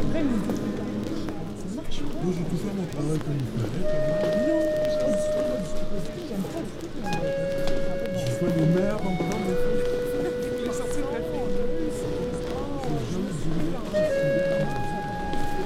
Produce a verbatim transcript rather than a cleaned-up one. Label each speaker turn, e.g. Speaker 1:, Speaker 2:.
Speaker 1: Moi, j'ai tout fait mon travail comme il fallait.